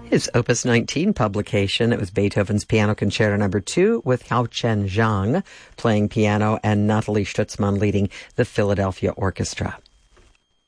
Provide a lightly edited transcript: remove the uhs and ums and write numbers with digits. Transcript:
his Opus 19 publication. It was Beethoven's Piano Concerto No. 2 with Haochen Zhang playing piano and Nathalie Stutzmann leading the Philadelphia Orchestra.